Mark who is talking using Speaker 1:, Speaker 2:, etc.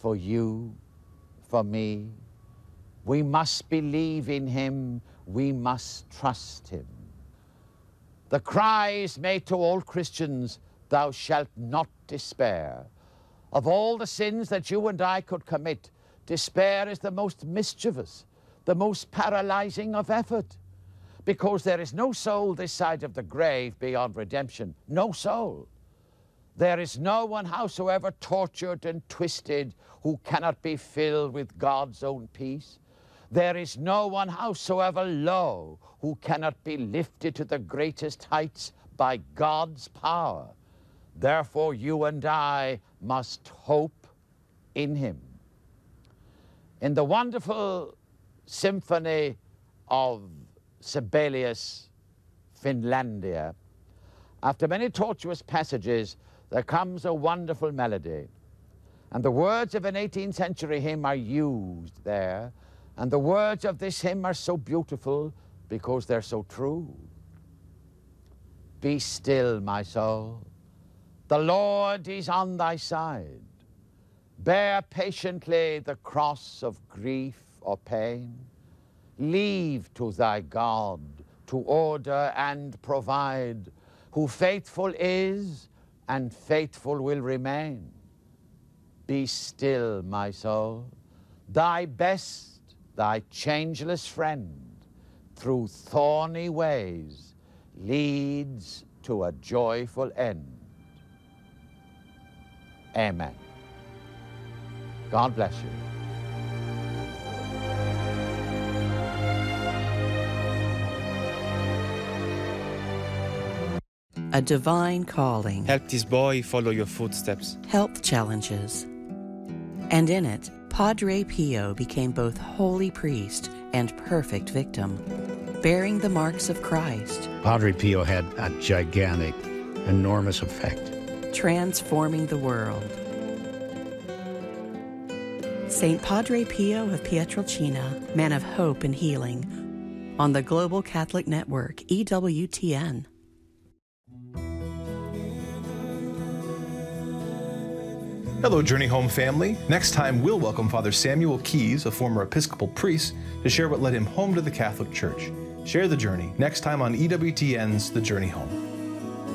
Speaker 1: for you, for me. We must believe in him. We must trust him. The cry is made to all Christians, thou shalt not despair. Of all the sins that you and I could commit, despair is the most mischievous, the most paralyzing of effort, because there is no soul this side of the grave beyond redemption. No soul. There is no one, howsoever tortured and twisted, who cannot be filled with God's own peace. There is no one, howsoever low, who cannot be lifted to the greatest heights by God's power. Therefore, you and I must hope in him. In the wonderful symphony of Sibelius, Finlandia, after many tortuous passages, there comes a wonderful melody. And the words of an 18th century hymn are used there. And the words of this hymn are so beautiful because they're so true. Be still, my soul. The Lord is on thy side. Bear patiently the cross of grief or pain. Leave to thy God to order and provide, who faithful is and faithful will remain. Be still, my soul. Thy best, thy changeless friend, through thorny ways, leads to a joyful end. Amen. God bless you.
Speaker 2: A divine calling.
Speaker 3: Help this boy follow your footsteps.
Speaker 2: Health challenges. And in it, Padre Pio became both holy priest and perfect victim, bearing the marks of Christ.
Speaker 4: Padre Pio had a gigantic, enormous effect.
Speaker 2: Transforming the world. St. Padre Pio of Pietrelcina, man of hope and healing, on the Global Catholic Network, EWTN.
Speaker 5: Hello, Journey Home family. Next time, we'll welcome Father Samuel Keyes, a former Episcopal priest, to share what led him home to the Catholic Church. Share the journey next time on EWTN's The Journey Home.